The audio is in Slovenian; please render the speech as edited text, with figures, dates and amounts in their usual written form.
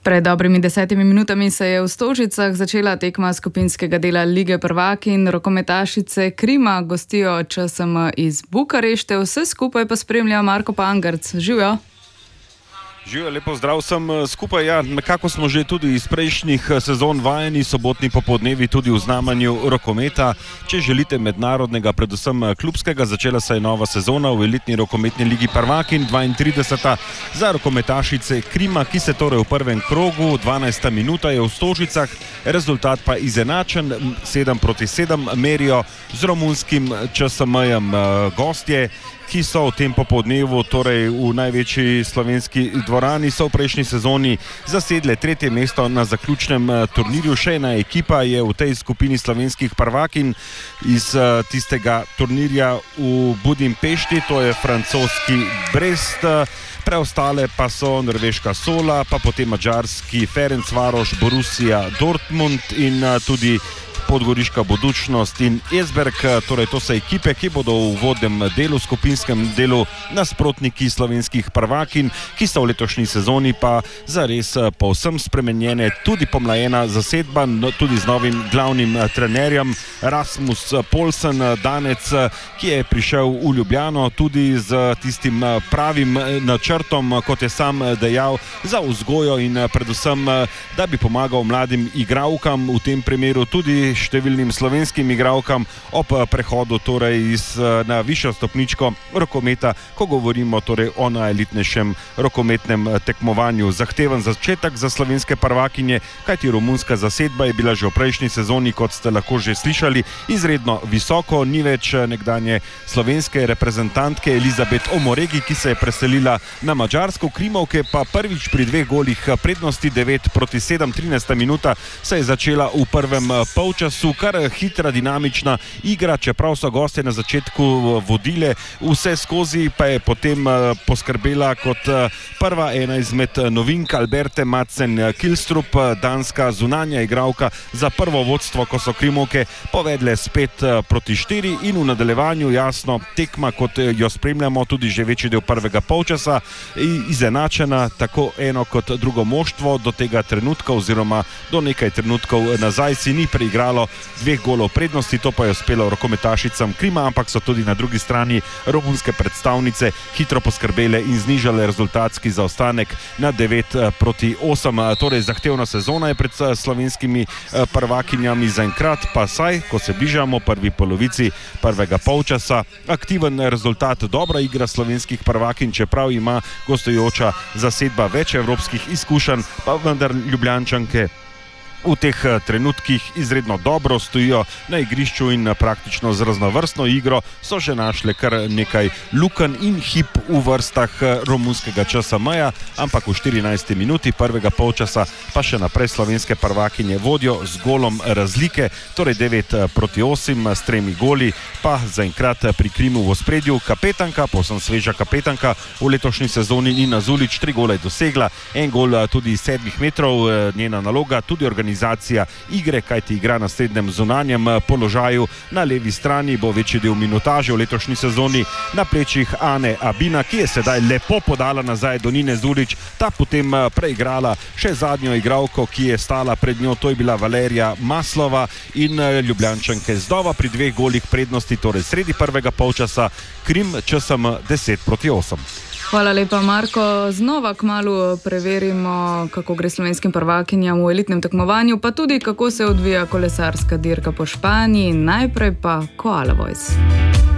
Pred dobrimi 10 minutami se je v Stožicah začela tekma skupinskega dela Lige prvakinj. Rokometašice Krima gostijo ČSM iz Bukarešte. Vse skupaj pa spremlja Marko Pangerc. Živjo! Živijo, lepo zdrav sem skupaj. Ja, nekako smo že tudi iz prejšnjih sezon vajeni, sobotni popoldnevi tudi v znamenju rokometa. Če želite mednarodnega, predvsem klubskega, začela se je nova sezona v elitni rokometni ligi prvakinj, 32. za rokometašice Krima, ki se torej v prvem krogu, 12. minuta je v Stožicah, rezultat pa izenačen, 7-7 merijo z romunskim ČSM-jem gostje, ki so v tem popoldnevu, torej v največji slovenski dvorani, so v prejšnji sezoni zasedle 3. mesto na zaključnem turnirju. Še ena ekipa je v tej skupini slovenskih prvakinj iz tistega turnirja v Budimpešti, to je francoski Brest. Preostale pa so norveška Sola, pa potem madžarski Ferencvaroš, Borussia Dortmund in tudi podgoriška Budućnost in Esberg. Torej to so ekipe, ki bodo v uvodnem delu, skupinskem delu nasprotniki slovenskih prvakinj, ki so v letošnji sezoni pa zares povsem spremenjene, tudi pomlajena zasedba, tudi z novim glavnim trenerjem Rasmus Poulsen, Danec, ki je prišel v Ljubljano tudi z tistim pravim načrtom, kot je sam dejal, za vzgojo in predvsem, da bi pomagal mladim igralkam, v tem primeru tudi številnim slovenskim igralkam ob prehodu torej na višjo stopničko rokometa, ko govorimo torej o najelitnejšem rokometnem tekmovanju. Zahteven začetek za slovenske prvakinje, kajti romunska zasedba je bila že v prejšnji sezoni, kot ste lahko že slišali, izredno visoko. Ni več nekdanje slovenske reprezentantke Elizabeth Omoregi, ki se je preselila na Madžarsko. Krimovke pa prvič pri 2 golih prednosti, 9-7, 13. minuta se je začela v prvem polčasu, kar hitra, dinamična igra, čeprav so gostje na začetku vodile vse skozi, pa je potem poskrbela kot prva ena izmed novink Alberte Madsen-Kilstrup, danska zunanja igralka, za prvo vodstvo, ko so Krimovke povedle s 5-4 in v nadaljevanju jasno tekma, kot jo spremljamo tudi že večji del prvega polčasa, izenačena, tako eno kot drugo moštvo do tega trenutka oziroma do nekaj trenutkov nazaj si ni preigralo 2 golov prednosti, to pa je uspelo rokometašicam Krima, ampak so tudi na drugi strani romunske predstavnice hitro poskrbele in znižale rezultatski zaostanek na 9-8. Torej zahtevna sezona je pred slovenskimi prvakinjami zaenkrat, pa saj, ko se bližamo prvi polovici prvega polčasa, aktiven rezultat, dobra igra slovenskih prvakinj, čeprav ima gostujoča zasedba več evropskih izkušenj, pa vendar Ljubljančanke v teh trenutkih izredno dobro stojijo na igrišču in praktično z raznovrstno igro so že našle kar nekaj lukenj in hip v vrstah romunskega ČSM-ja, ampak v 14. minuti prvega polčasa pa še naprej slovenske prvakinje vodijo z golom razlike, torej 9-8 s 3 goli, pa zaenkrat pri Krimu v ospredju kapetanka, povsem sveža kapetanka v letošnji sezoni Nina Zulić, 3 gole je dosegla, 1 gol tudi iz 7 metrov, njena naloga tudi organizacija igre, kajti igra na srednjem zunanjem položaju, na levi strani bo večji del minutaže v letošnji sezoni na plečih Ane Abina, ki je sedaj lepo podala nazaj do Nine Zulić, ta potem preigrala še zadnjo igralko, ki je stala pred njo, to je bila Valerija Maslova in Ljubljančanke znova pri 2 golih prednosti, torej sredi prvega polčasa Krim ČSM 10-8. Hvala lepa, Marko. Znova kmalu preverimo, kako gre slovenskim prvakinjam v elitnem tekmovanju, pa tudi kako se odvija kolesarska dirka po Španiji. Najprej pa Koala Voice.